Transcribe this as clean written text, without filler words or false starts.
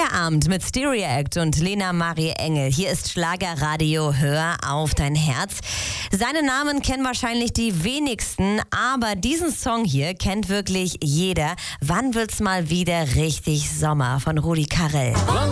Feierabend mit Stereo Act und Lena Marie Engel. Hier ist Schlagerradio, hör auf dein Herz. Seinen Namen kennen wahrscheinlich die wenigsten, aber diesen Song hier kennt wirklich jeder. Wann wird's mal wieder richtig Sommer von Rudi Carrell?